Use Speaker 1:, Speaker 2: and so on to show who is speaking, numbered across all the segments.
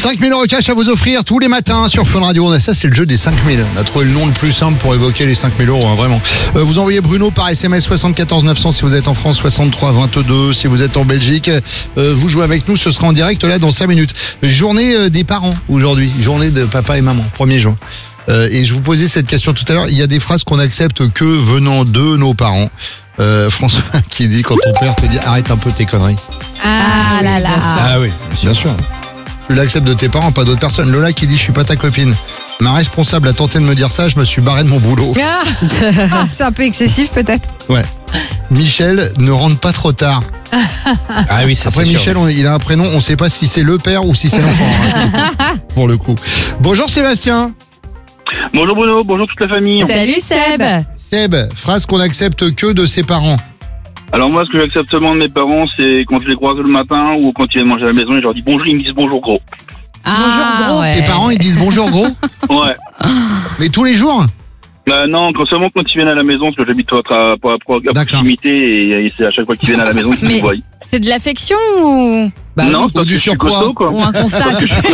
Speaker 1: 5 000 € cash à vous offrir tous les matins sur Fun Radio. Ça, c'est le jeu des 5 000. On a trouvé le nom le plus simple pour évoquer les 5 000 €, vraiment. Vous envoyez Bruno par SMS 74 900 si vous êtes en France, 63 22 si vous êtes en Belgique. Vous jouez avec nous, ce sera en direct là dans 5 minutes. Journée des parents aujourd'hui, journée de papa et maman, 1er juin. Et je vous posais cette question tout à l'heure. Il y a des phrases qu'on accepte que venant de nos parents. François qui dit quand ton père te dit arrête un peu tes conneries.
Speaker 2: Ah là là.
Speaker 3: Ah oui,
Speaker 1: Bien sûr. Tu l'acceptes de tes parents, pas d'autres personnes. Lola qui dit je suis pas ta copine. Ma responsable a tenté de me dire ça, je me suis barré de mon boulot.
Speaker 2: Ah, c'est un peu excessif peut-être.
Speaker 1: Ouais. Michel, ne rentre pas trop tard.
Speaker 3: Ah oui, ça
Speaker 1: Après
Speaker 3: c'est
Speaker 1: Michel,
Speaker 3: sûr.
Speaker 1: il a un prénom, on sait pas si c'est le père ou si c'est l'enfant. Hein, pour le coup. Bonjour Sébastien.
Speaker 4: Bonjour Bruno, bonjour toute la famille.
Speaker 2: Salut Seb.
Speaker 1: Seb, phrase qu'on accepte que de ses parents.
Speaker 4: Alors moi, ce que j'accepte seulement de mes parents, c'est quand je les croise le matin ou quand ils viennent manger à la maison, je leur dis bonjour, ils me disent bonjour gros.
Speaker 2: Bonjour, gros.
Speaker 1: Tes parents, ils disent bonjour gros.
Speaker 4: Ouais.
Speaker 1: Mais tous les jours.
Speaker 4: Non, seulement quand ils viennent à la maison, parce que j'habite à proximité et c'est à chaque fois qu'ils viennent à la maison qu'ils
Speaker 5: Mais-
Speaker 4: me voient.
Speaker 5: C'est de l'affection ou
Speaker 4: Non,
Speaker 1: ou
Speaker 4: parce
Speaker 1: du
Speaker 4: que je suis
Speaker 1: surpoids.
Speaker 4: costaud, quoi.
Speaker 5: un constat tu sais.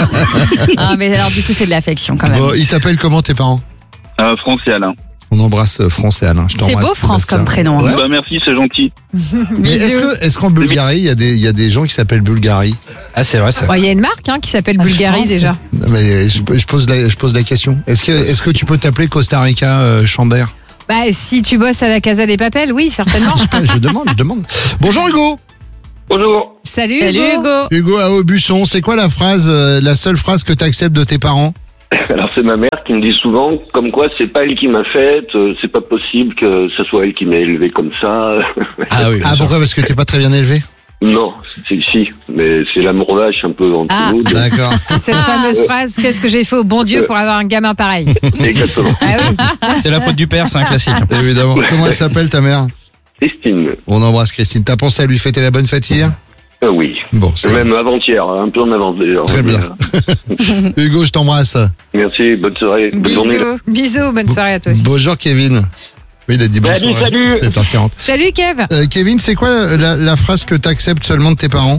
Speaker 5: Ah mais alors du coup c'est de l'affection quand même.
Speaker 1: Bon, ils s'appellent comment tes parents?
Speaker 4: France et Alain.
Speaker 1: On embrasse France et Alain. Je
Speaker 5: C'est
Speaker 1: t'embrasse,
Speaker 5: beau France
Speaker 1: Sébastien.
Speaker 5: comme prénom. hein.
Speaker 1: Ouais.
Speaker 4: Bah merci, c'est gentil.
Speaker 1: Mais est-ce qu'en Bulgarie, il y a des gens qui s'appellent Bulgarie?
Speaker 3: Ah c'est vrai ça.
Speaker 2: Il y a une marque qui s'appelle Bulgarie
Speaker 5: pense.
Speaker 2: déjà.
Speaker 1: Non, mais je pose la question. Est-ce que tu peux t'appeler Costa Rica Chambert?
Speaker 2: Bah si tu bosses à la Casa des Papels, oui certainement.
Speaker 1: Je demande. Bonjour Hugo.
Speaker 4: Bonjour.
Speaker 2: Salut
Speaker 5: Hugo.
Speaker 1: Hugo à Aubusson, c'est quoi la seule phrase que tu acceptes de tes parents?
Speaker 6: Alors c'est ma mère qui me dit souvent comme quoi c'est pas elle qui m'a faite, c'est pas possible que ce soit elle qui m'a élevé comme ça.
Speaker 3: Ah oui, bien
Speaker 1: Ah
Speaker 3: sûr.
Speaker 1: pourquoi? Parce que t'es pas très bien élevé?
Speaker 6: Non, c'est si, mais c'est l'amour vache un peu entre
Speaker 5: Ah.
Speaker 6: nous.
Speaker 1: D'accord.
Speaker 2: Cette fameuse phrase, qu'est-ce que j'ai fait au bon Dieu pour avoir un gamin pareil?
Speaker 6: Exactement.
Speaker 2: Ah oui.
Speaker 3: C'est la faute du père, c'est un classique.
Speaker 1: Évidemment. Comment elle s'appelle ta mère?
Speaker 6: Christine,
Speaker 1: On embrasse Christine. T'as pensé à lui fêter la bonne fête hier?
Speaker 6: oui.
Speaker 1: Bon, c'est
Speaker 6: Même avant-hier, un peu en avance d'ailleurs.
Speaker 1: très bien. Hugo, je t'embrasse.
Speaker 6: Merci, bonne soirée, bonne journée.
Speaker 2: Bisous, bonne soirée à toi aussi.
Speaker 1: Bonjour Kevin. Oui, il a dit bonne
Speaker 4: Salut,
Speaker 1: soirée.
Speaker 4: salut.
Speaker 1: 7h40.
Speaker 2: Salut Kev.
Speaker 1: Kevin, c'est quoi la phrase que t'acceptes seulement de tes parents?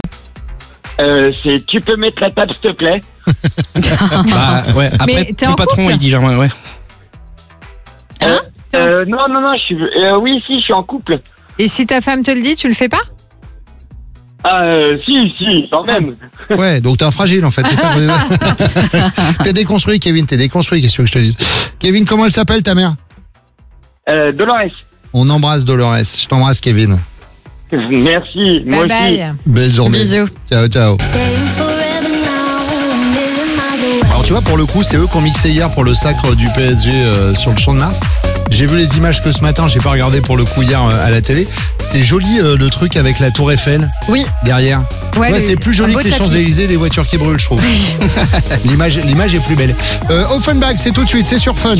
Speaker 4: C'est tu peux mettre la table s'il te plaît.
Speaker 3: Bah ouais, après
Speaker 2: Mais t'es en
Speaker 3: ton patron
Speaker 2: couple
Speaker 3: il dit genre ouais.
Speaker 4: Non, je suis. Oui, si, je suis en couple.
Speaker 2: Et si ta femme te le dit, tu le fais pas?
Speaker 4: Si, quand même.
Speaker 1: Ouais, donc t'es un fragile en fait, c'est ça? T'es déconstruit, Kevin, t'es déconstruit, qu'est-ce que je te dis? Kevin, comment elle s'appelle ta mère?
Speaker 4: Dolores.
Speaker 1: On embrasse Dolores. Je t'embrasse, Kevin.
Speaker 4: Merci, moi
Speaker 2: Bye
Speaker 4: aussi.
Speaker 2: bye.
Speaker 1: Belle journée.
Speaker 5: Bisous.
Speaker 1: Ciao. Alors tu vois, pour le coup, c'est eux qui ont mixé hier pour le sacre du PSG sur le Champ de Mars. J'ai vu les images que ce matin, j'ai pas regardé pour le coup hier à la télé. C'est joli le truc avec la tour Eiffel
Speaker 5: Oui.
Speaker 1: derrière.
Speaker 2: Ouais,
Speaker 1: Ouais, c'est plus joli
Speaker 2: un
Speaker 1: que
Speaker 2: beau
Speaker 1: les
Speaker 2: tapis.
Speaker 1: Champs-Élysées, les voitures qui brûlent, je trouve. L'image est plus belle. Offenbach, c'est tout de suite, c'est sur Fun.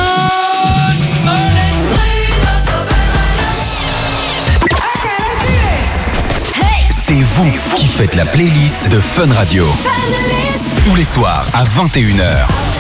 Speaker 7: C'est vous qui faites la playlist de Fun Radio. Tous les soirs à 21h.